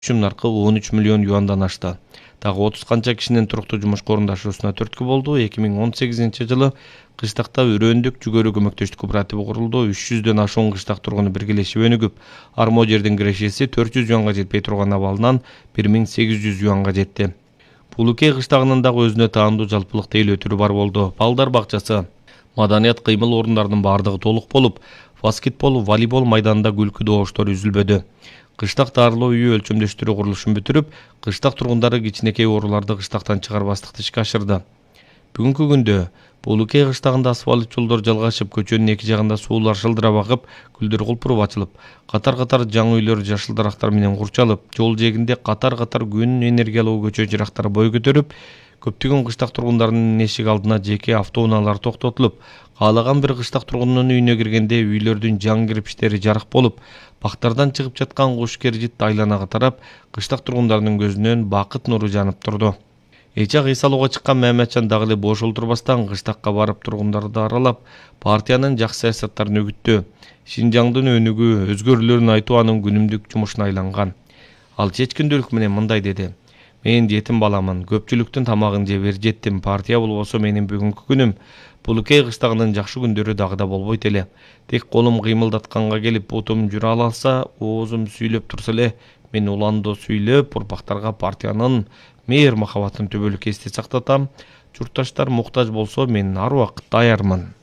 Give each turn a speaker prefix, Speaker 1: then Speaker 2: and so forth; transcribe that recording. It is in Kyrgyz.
Speaker 1: наркы 13 миллион юандан ашты. Дагы 30 канча кишинин туруктуу жумушка орундашуусуна түрткү болду. 2018 жылы кыштакта Үрөндүк жүгөрү көмөктөштүк кооперативи курулду. 300дөн ашуун кыштак тургуну биргелешип өнүгүп, армоо жердин кирешеси 400 юанга жетпей турган абалынан 1800 юанга жетти. Булукей кыштагынын дагы өзүнө таандуу жалпылык тейлөө түрү бар болду. Балдар бакчасы, маданият кыймыл орундарынын бардыгы толук болуп, баскетбол, волейбол майданында күлкү добуштор үзүлбөдү. Кыштак дарылоо үйү өлчөмдөштүрүү курулушун бүтүрүп, кыштак тургундары кичинекей ооруларды кыштактан чыгарбастыкты ишке ашырды. Бүгүнкү күндө Булукей кыштагында асфальт жолдор жалгашып, көчөнүн эки жагында суулар шылдырап агып, гүлдөр кулпуруп ачылып, катар-катар жаңы үйлөр жашыл дарактар менен курчалып, жол жээгинде катар-катар күн энергиялуу көчө жырактары бой көтөрүп, көптөгөн кыштак тургундарынын эшик алдына жеке автоунаалар токтотулуп, каалаган бир кыштак тургундун үйүнө киргенде үйлөрдүн жаңы кирпичтери жарык болуп, бактардан чыгып жаткан куш кержит айланага тарап, кыштак тургундарынын көзүнөн бакыт нуру жанып турду. Эчак эс алууга чыккан Маматжан дагы эле бош олтурбастан кыштакка барып тургундарды аралап, партиянын жакшы саясаттарын үгүттөө, Шинжаңдын өнүгүү, өзгөрүүлөрүн айтуу анын күнүмдүк жумушуна айланган. Ал чечкиндүүлүк менен мындай деди: "Мен жетим баламын, көпчүлүктүн тамагын жеп жеттим. Партия болбосо менин бүгүнкү күнүм, Булукей кыштагынын жакшы күндөрү дагы да болбойт эле. Тек колум кыймылдатканга келип, бутум жүрө алса, оозум сүйлөп турса эле, мен уландоо сүйлөп, урпактарга партиянын мээр махабатын түбөлүк эсте сактатам. Журтташтар муктаж болсо, мен ар убакыт даярмын."